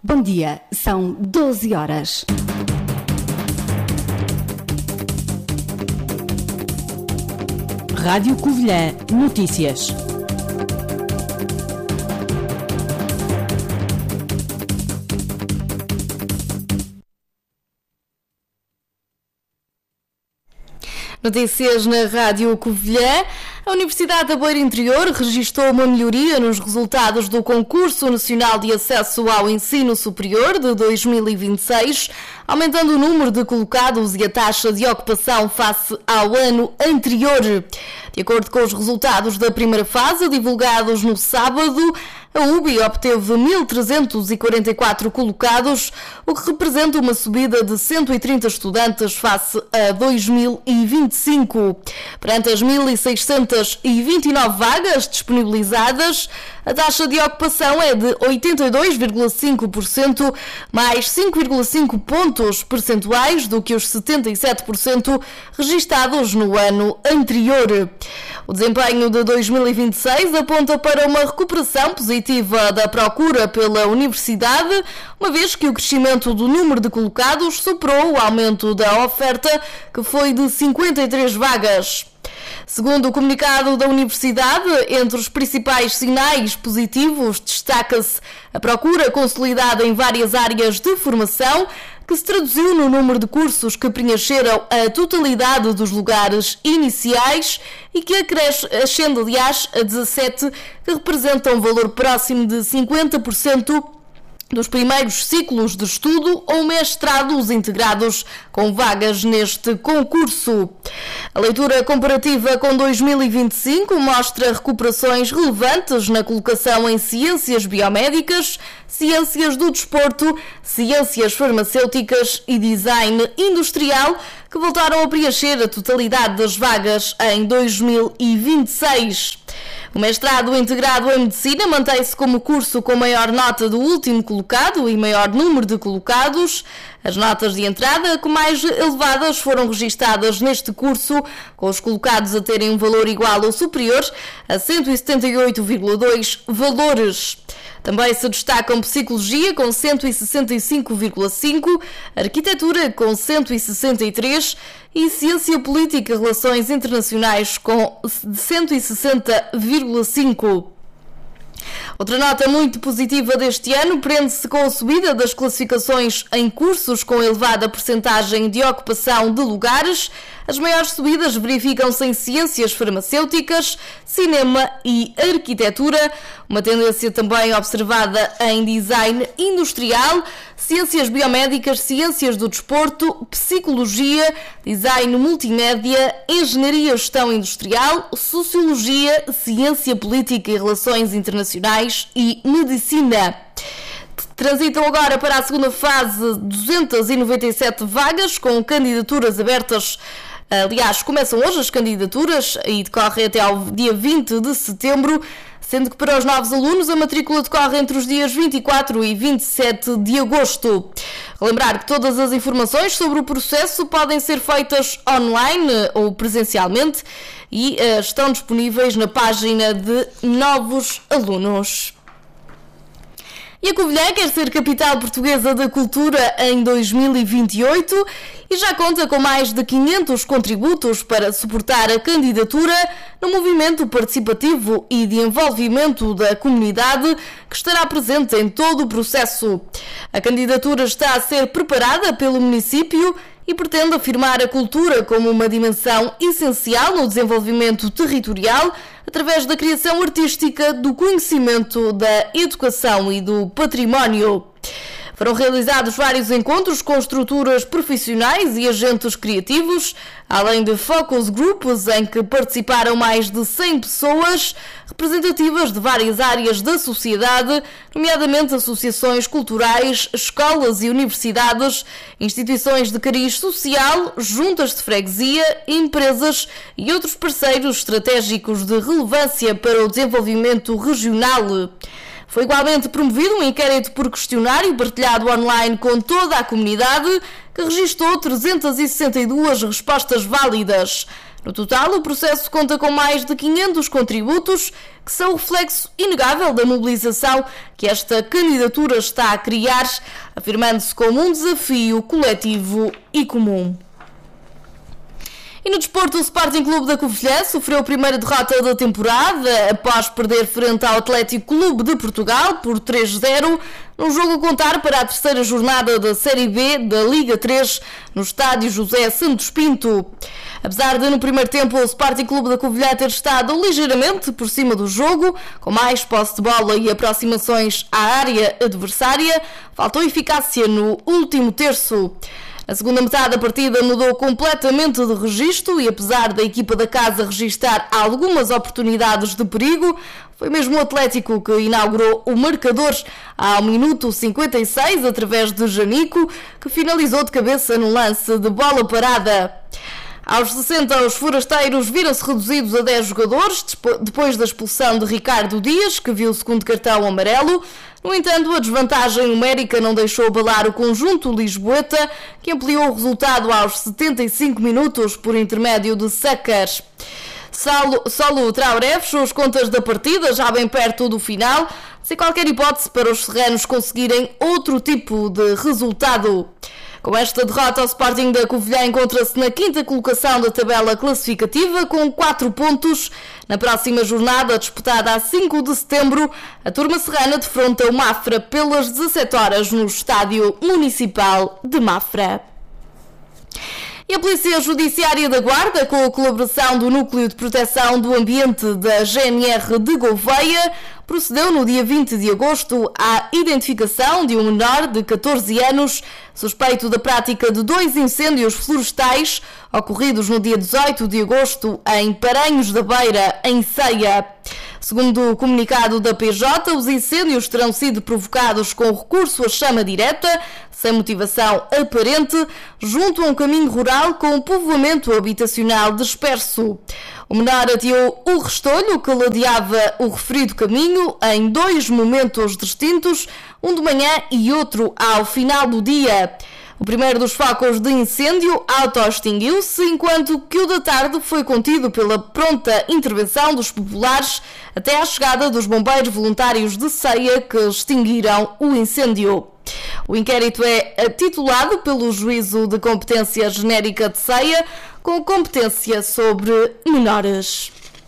Bom dia, são 12 horas. Rádio Covilhã Notícias. Notícias na Rádio Covilhã. A Universidade da Beira Interior registrou uma melhoria nos resultados do Concurso Nacional de Acesso ao Ensino Superior de 2026, aumentando o número de colocados e a taxa de ocupação face ao ano anterior. De acordo com os resultados da primeira fase, divulgados no sábado, a UBI obteve 1.344 colocados, o que representa uma subida de 130 estudantes face a 2025. Perante as 1.629 vagas disponibilizadas, a taxa de ocupação é de 82,5%, mais 5,5 pontos percentuais do que os 77% registados no ano anterior. O desempenho de 2026 aponta para uma recuperação positiva da procura pela universidade, uma vez que o crescimento do número de colocados superou o aumento da oferta, que foi de 53 vagas. Segundo o comunicado da Universidade, entre os principais sinais positivos destaca-se a procura consolidada em várias áreas de formação, que se traduziu no número de cursos que preencheram a totalidade dos lugares iniciais e que ascende, aliás, a 17, que representa um valor próximo de 50% dos primeiros ciclos de estudo ou mestrados integrados com vagas neste concurso. A leitura comparativa com 2025 mostra recuperações relevantes na colocação em ciências biomédicas, ciências do desporto, ciências farmacêuticas e design industrial, que voltaram a preencher a totalidade das vagas em 2026. O mestrado integrado em Medicina mantém-se como curso com maior nota do último colocado e maior número de colocados. As notas de entrada com mais elevadas foram registadas neste curso, com os colocados a terem um valor igual ou superior a 178,2 valores. Também se destacam Psicologia com 165,5, Arquitetura com 163 e Ciência Política e Relações Internacionais com 160,5. Outra nota muito positiva deste ano prende-se com a subida das classificações em cursos com elevada percentagem de ocupação de lugares. As maiores subidas verificam-se em ciências farmacêuticas, cinema e arquitetura, uma tendência também observada em design industrial, ciências biomédicas, ciências do desporto, psicologia, design multimédia, engenharia e gestão industrial, sociologia, ciência política e relações internacionais e medicina. Transitam agora para a segunda fase 297 vagas com candidaturas abertas. Aliás, começam hoje as candidaturas e decorrem até ao dia 20 de setembro, sendo que para os novos alunos a matrícula decorre entre os dias 24 e 27 de agosto. Lembrar que todas as informações sobre o processo podem ser feitas online ou presencialmente e estão disponíveis na página de novos alunos. E a Covilhã quer ser capital portuguesa da cultura em 2028 e já conta com mais de 500 contributos para suportar a candidatura no movimento participativo e de envolvimento da comunidade que estará presente em todo o processo. A candidatura está a ser preparada pelo município e pretende afirmar a cultura como uma dimensão essencial no desenvolvimento territorial através da criação artística, do conhecimento, da educação e do património. Foram realizados vários encontros com estruturas profissionais e agentes criativos, além de focus groups em que participaram mais de 100 pessoas, representativas de várias áreas da sociedade, nomeadamente associações culturais, escolas e universidades, instituições de cariz social, juntas de freguesia, empresas e outros parceiros estratégicos de relevância para o desenvolvimento regional. Foi igualmente promovido um inquérito por questionário partilhado online com toda a comunidade, que registrou 362 respostas válidas. No total, o processo conta com mais de 500 contributos, que são o reflexo inegável da mobilização que esta candidatura está a criar, afirmando-se como um desafio coletivo e comum. E no desporto, o Sporting Clube da Covilhã sofreu a primeira derrota da temporada após perder frente ao Atlético Clube de Portugal por 3-0, num jogo a contar para a terceira jornada da Série B da Liga 3 no estádio José Santos Pinto. Apesar de no primeiro tempo o Sporting Clube da Covilhã ter estado ligeiramente por cima do jogo, com mais posse de bola e aproximações à área adversária, faltou eficácia no último terço. A segunda metade da partida mudou completamente de registro e, apesar da equipa da casa registrar algumas oportunidades de perigo, foi mesmo o Atlético que inaugurou o marcador ao minuto 56 através de Janico, que finalizou de cabeça no lance de bola parada. Aos 60, os forasteiros viram-se reduzidos a 10 jogadores, depois da expulsão de Ricardo Dias, que viu o segundo cartão amarelo. No entanto, a desvantagem numérica não deixou abalar o conjunto lisboeta, que ampliou o resultado aos 75 minutos por intermédio de Sácar. Solo Traoré fechou as contas da partida, já bem perto do final, sem qualquer hipótese para os serranos conseguirem outro tipo de resultado. Com esta derrota, o Sporting da Covilhã encontra-se na 5ª colocação da tabela classificativa com 4 pontos. Na próxima jornada, disputada a 5 de setembro, a turma serrana defronta o Mafra pelas 17 horas no Estádio Municipal de Mafra. E a Polícia Judiciária da Guarda, com a colaboração do Núcleo de Proteção do Ambiente da GNR de Gouveia, procedeu no dia 20 de agosto à identificação de um menor de 14 anos suspeito da prática de 2 incêndios florestais ocorridos no dia 18 de agosto em Paranhos da Beira, em Ceia. Segundo o comunicado da PJ, os incêndios terão sido provocados com recurso à chama direta, sem motivação aparente, junto a um caminho rural com povoamento habitacional disperso. O menor ateou o restolho que ladeava o referido caminho em 2 momentos distintos, um de manhã e outro ao final do dia. O primeiro dos focos de incêndio auto-extinguiu-se, enquanto que o da tarde foi contido pela pronta intervenção dos populares até à chegada dos bombeiros voluntários de Ceia, que extinguiram o incêndio. O inquérito é titulado pelo Juízo de Competência Genérica de Ceia, com competência sobre menores.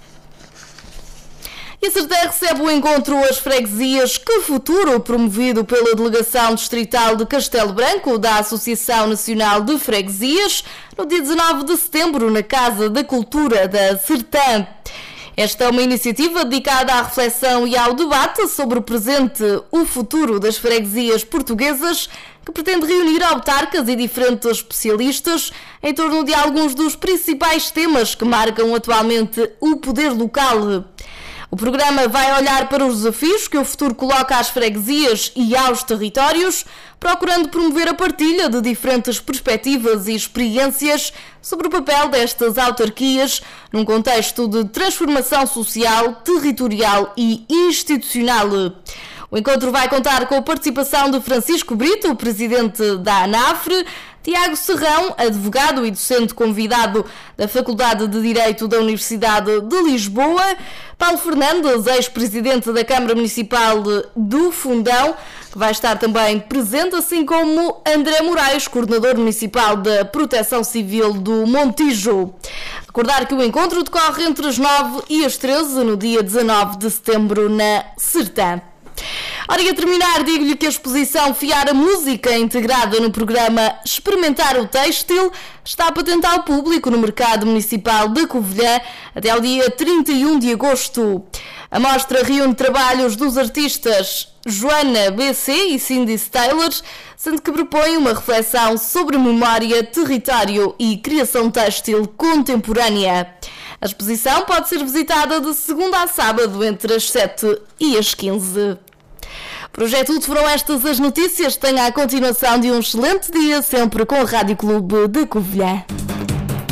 E a Sertã recebe o encontro As Freguesias Que Futuro, promovido pela Delegação Distrital de Castelo Branco da Associação Nacional de Freguesias, no dia 19 de setembro, na Casa da Cultura da Sertã. Esta é uma iniciativa dedicada à reflexão e ao debate sobre o presente e o futuro das freguesias portuguesas, que pretende reunir autarcas e diferentes especialistas em torno de alguns dos principais temas que marcam atualmente o poder local. O programa vai olhar para os desafios que o futuro coloca às freguesias e aos territórios, procurando promover a partilha de diferentes perspectivas e experiências sobre o papel destas autarquias num contexto de transformação social, territorial e institucional. O encontro vai contar com a participação de Francisco Brito, o presidente da ANAFRE, Tiago Serrão, advogado e docente convidado da Faculdade de Direito da Universidade de Lisboa, Paulo Fernandes, ex-presidente da Câmara Municipal do Fundão, que vai estar também presente, assim como André Moraes, coordenador municipal da Proteção Civil do Montijo. Recordar que o encontro decorre entre as 9 e as 13, no dia 19 de setembro, na Sertã. Ora, e a terminar, digo-lhe que a exposição Fiar a Música, integrada no programa Experimentar o Têxtil, está patente ao público no Mercado Municipal de Covilhã até ao dia 31 de agosto. A mostra reúne trabalhos dos artistas Joana BC e Cindy Taylor, sendo que propõe uma reflexão sobre memória, território e criação têxtil contemporânea. A exposição pode ser visitada de segunda a sábado entre as 7 e as 15. Por hoje é tudo, foram estas as notícias. Tenha a continuação de um excelente dia, sempre com o Rádio Clube de Covilhã.